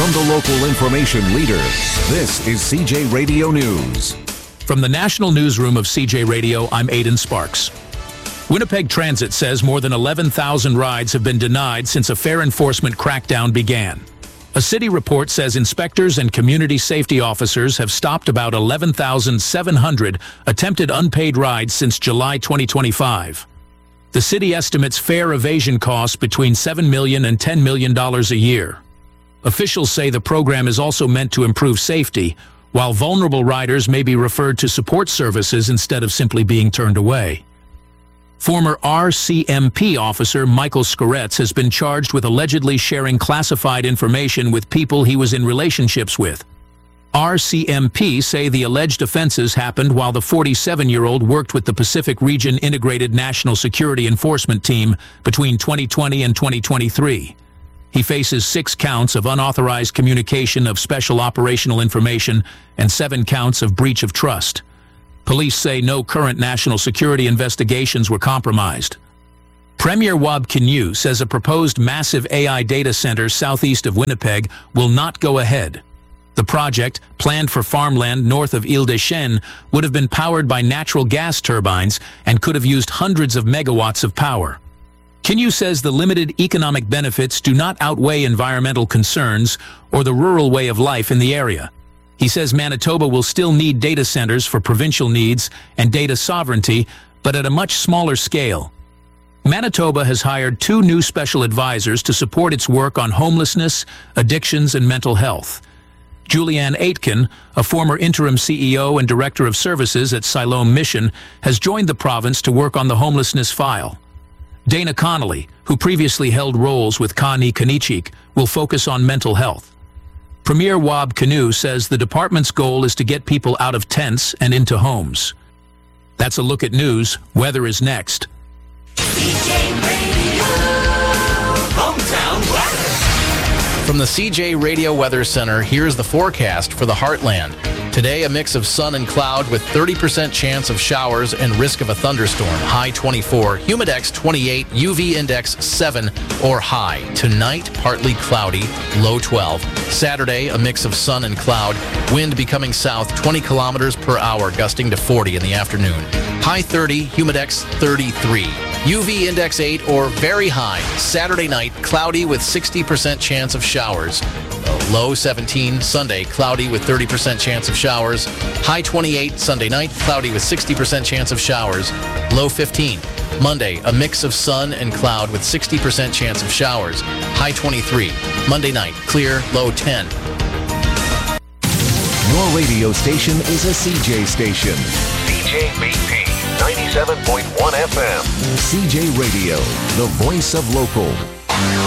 From the local information leader, this is CJ Radio News. From the National Newsroom of CJ Radio, I'm Aidan Sparks. Winnipeg Transit says more than 11,000 rides have been denied since a fare enforcement crackdown began. A city report says inspectors and community safety officers have stopped about 11,700 attempted unpaid rides since July 2025. The city estimates fare evasion costs between $7 million and $10 million a year. Officials say the program is also meant to improve safety, while vulnerable riders may be referred to support services instead of simply being turned away. Former RCMP officer Michael Skoretz has been charged with allegedly sharing classified information with people he was in relationships with. RCMP say the alleged offenses happened while the 47-year-old worked with the Pacific Region Integrated National Security Enforcement Team between 2020 and 2023. He faces 6 counts of unauthorized communication of special operational information and 7 counts of breach of trust. Police say no current national security investigations were compromised. Premier Wab Kinew says a proposed massive AI data center southeast of Winnipeg will not go ahead. The project, planned for farmland north of Ile-des-Chênes, would have been powered by natural gas turbines and could have used hundreds of megawatts of power. Kinew says the limited economic benefits do not outweigh environmental concerns or the rural way of life in the area. He says Manitoba will still need data centers for provincial needs and data sovereignty, but at a much smaller scale. Manitoba has hired 2 new special advisors to support its work on homelessness, addictions, and mental health. Julianne Aitken, a former interim CEO and director of services at Siloam Mission, has joined the province to work on the homelessness file. Dana Connolly, who previously held roles with Connie Kanichik, will focus on mental health. Premier Wab Kinew says the department's goal is to get people out of tents and into homes. That's a look at news. Weather is next. CJ Radio, hometown weather. From the CJ Radio Weather Center, here's the forecast for the Heartland. Today, a mix of sun and cloud with 30% chance of showers and risk of a thunderstorm. High 24, humidex 28, UV index 7 or high. Tonight, partly cloudy, low 12. Saturday, a mix of sun and cloud. Wind becoming south 20 kilometers per hour, gusting to 40 in the afternoon. High 30, humidex 33. UV index 8 or very high. Saturday night, cloudy with 60% chance of showers. Low 17, Sunday, cloudy with 30% chance of showers. High 28, Sunday night, cloudy with 60% chance of showers. Low 15. Monday, a mix of sun and cloud with 60% chance of showers. High 23. Monday night, clear, low 10. Your radio station is a CJ station. CJBP 97.1 FM. CJ Radio, the voice of local.